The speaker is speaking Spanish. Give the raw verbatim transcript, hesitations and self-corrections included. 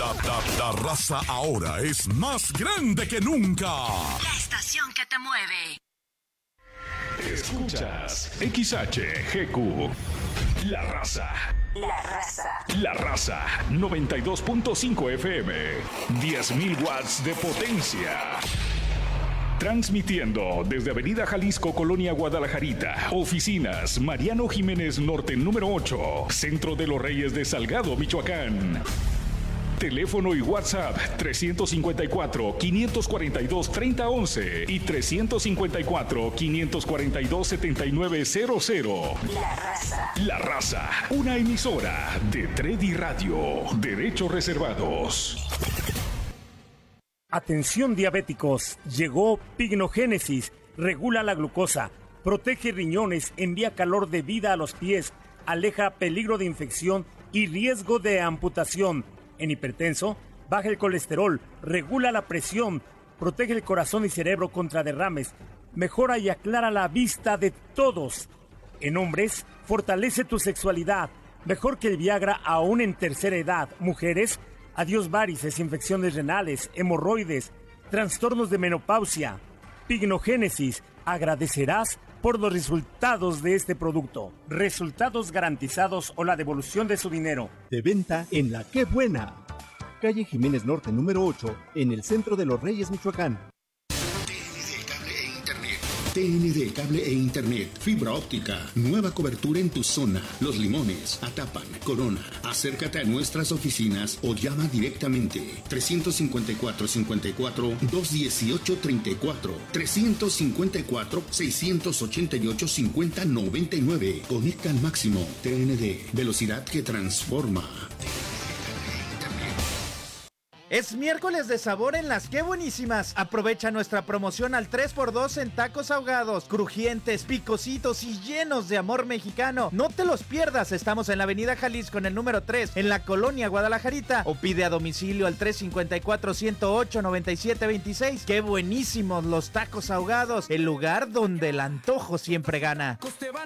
La, la, la raza ahora es más grande que nunca. La estación que te mueve. Escuchas X H G Q. La raza. La raza. La raza. noventa y dos punto cinco F M. diez mil watts de potencia. Transmitiendo desde Avenida Jalisco, Colonia Guadalajarita. Oficinas Mariano Jiménez Norte número ocho. Centro de los Reyes de Salgado, Michoacán. Teléfono y WhatsApp trescientos cincuenta y cuatro, quinientos cuarenta y dos, treinta once y trescientos cincuenta y cuatro, quinientos cuarenta y dos, setenta y nueve cero cero. La raza. La raza, una emisora de Tredi Radio. Derechos reservados. Atención diabéticos, llegó Pignogénesis, regula la glucosa, protege riñones, envía calor de vida a los pies, aleja peligro de infección y riesgo de amputación. En hipertenso, baja el colesterol, regula la presión, protege el corazón y cerebro contra derrames, mejora y aclara la vista de todos. En hombres, fortalece tu sexualidad, mejor que el Viagra aún en tercera edad. Mujeres, adiós varices, infecciones renales, hemorroides, trastornos de menopausia. Pignogénesis, agradecerás por los resultados de este producto. Resultados garantizados o la devolución de su dinero. De venta en La Qué Buena. Calle Jiménez Norte número ocho, en el centro de Los Reyes, Michoacán. T N D Cable e Internet, fibra óptica, nueva cobertura en tu zona. Los Limones, Atapan, Corona. Acércate a nuestras oficinas o llama directamente. trescientos cincuenta y cuatro, cincuenta y cuatro, doscientos dieciocho, treinta y cuatro. trescientos cincuenta y cuatro, seiscientos ochenta y ocho, cincuenta, noventa y nueve. Conecta al máximo. T N D, velocidad que transforma. Es miércoles de sabor en Las Qué Buenísimas. Aprovecha nuestra promoción al tres por dos en tacos ahogados, crujientes, picositos y llenos de amor mexicano. No te los pierdas, estamos en la Avenida Jalisco en el número tres, en la Colonia Guadalajarita, o pide a domicilio al tres cincuenta y cuatro, ciento ocho, noventa y siete veintiséis. Qué buenísimos los tacos ahogados, el lugar donde el antojo siempre gana.